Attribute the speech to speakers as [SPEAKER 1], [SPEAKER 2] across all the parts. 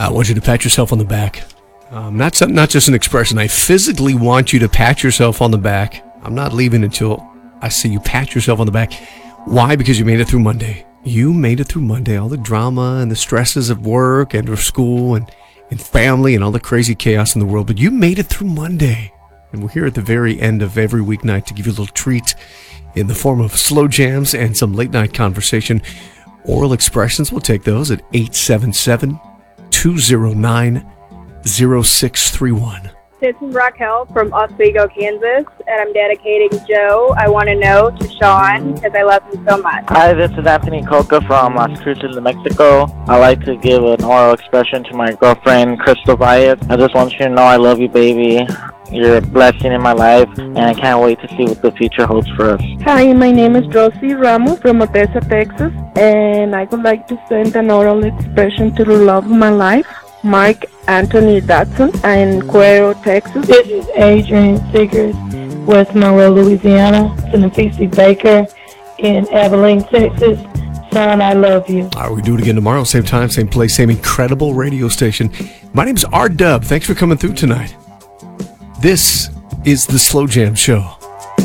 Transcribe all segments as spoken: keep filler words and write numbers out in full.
[SPEAKER 1] I want you to pat yourself on the back. Um, not some, not just an expression. I physically want you to pat yourself on the back. I'm not leaving until I see you pat yourself on the back. Why? Because you made it through Monday. You made it through Monday. All the drama and the stresses of work and of school and, and family and all the crazy chaos in the world. But you made it through Monday. And we're here at the very end of every weeknight to give you a little treat in the form of slow jams and some late night conversation. Oral expressions, we'll take those at eight seven seven, two zero nine, zero six three one.
[SPEAKER 2] This is Raquel from Oswego, Kansas, and I'm dedicating Joe, I Want to Know, to Sean because I love him so much.
[SPEAKER 3] Hi, this is Anthony Coca from Las Cruces, New Mexico. I like to give an oral expression to my girlfriend, Crystal Viet. I just want you to know I love you, baby. You're a blessing in my life, and I can't wait to see what the future holds for us.
[SPEAKER 4] Hi, my name is Rosie Ramos from Odessa, Texas, and I would like to send an oral expression to the love of my life, Mark Anthony Dodson, in Cuero, Texas.
[SPEAKER 5] This is Adrian Siggers, West Monroe, Louisiana, to Nafisi Baker in Abilene, Texas. Son, I love you.
[SPEAKER 1] All right, we do it again tomorrow, same time, same place, same incredible radio station. My name's R Dub. Thanks for coming through tonight. This is the Slow Jam Show.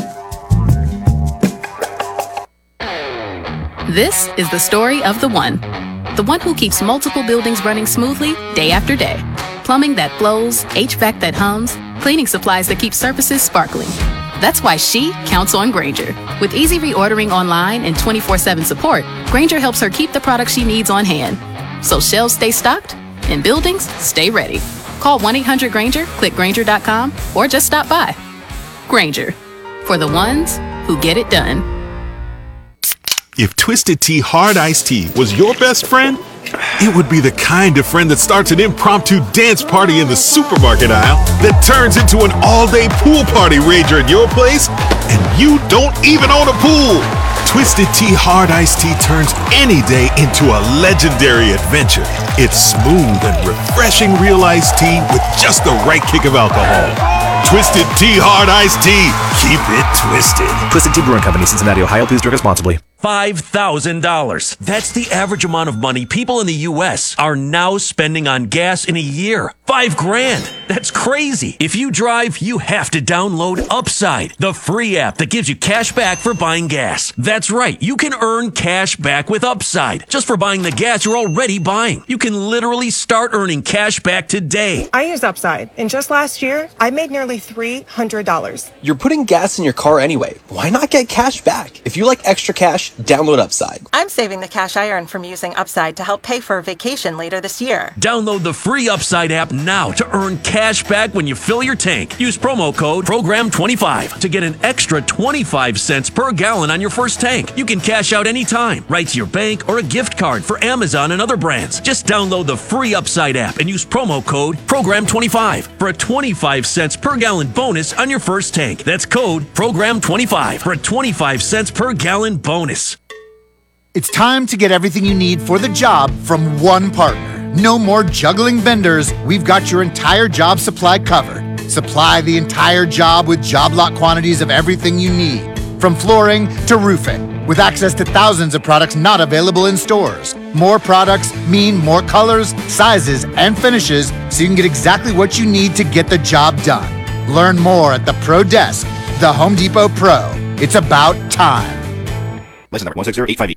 [SPEAKER 6] This is the story of the one. The one who keeps multiple buildings running smoothly day after day. Plumbing that flows, H V A C that hums, cleaning supplies that keep surfaces sparkling. That's why she counts on Grainger. With easy reordering online and twenty-four seven support, Grainger helps her keep the products she needs on hand. So shelves stay stocked and buildings stay ready. Call one eight hundred Grainger, click Grainger dot com, or just stop by. Grainger, for the ones who get it done.
[SPEAKER 7] If Twisted Tea Hard Iced Tea was your best friend, it would be the kind of friend that starts an impromptu dance party in the supermarket aisle that turns into an all-day pool party rager at your place, and you don't even own a pool. Twisted Tea Hard Iced Tea turns any day into a legendary adventure. It's smooth and refreshing real iced tea with just the right kick of alcohol. Twisted Tea Hard Iced Tea. Keep it twisted.
[SPEAKER 8] Twisted Tea Brewing Company, Cincinnati, Ohio. Please drink responsibly.
[SPEAKER 9] five thousand dollars. That's the average amount of money people in the U S are now spending on gas in a year. Five grand. That's crazy. If you drive, you have to download Upside, the free app that gives you cash back for buying gas. That's right. You can earn cash back with Upside just for buying the gas you're already buying. You can literally start earning cash back today.
[SPEAKER 10] I use Upside, and just last year, I made nearly three hundred dollars.
[SPEAKER 11] You're putting gas in your car anyway. Why not get cash back? If you like extra cash, download Upside.
[SPEAKER 12] I'm saving the cash I earn from using Upside to help pay for a vacation later this year.
[SPEAKER 9] Download the free Upside app now to earn cash back when you fill your tank. Use promo code program twenty-five to get an extra twenty-five cents per gallon on your first tank. You can cash out anytime, right to your bank or a gift card for Amazon and other brands. Just download the free Upside app and use promo code program twenty-five for a twenty-five cents per gallon bonus on your first tank. That's code program twenty-five for a twenty-five cents per gallon bonus.
[SPEAKER 13] It's time to get everything you need for the job from one partner. No more juggling vendors. We've got your entire job supply covered. Supply the entire job with job lot quantities of everything you need, from flooring to roofing, with access to thousands of products not available in stores. More products mean more colors, sizes, and finishes, so you can get exactly what you need to get the job done. Learn more at the Pro Desk, the Home Depot Pro. It's about time.
[SPEAKER 8] License number one six zero eight five E.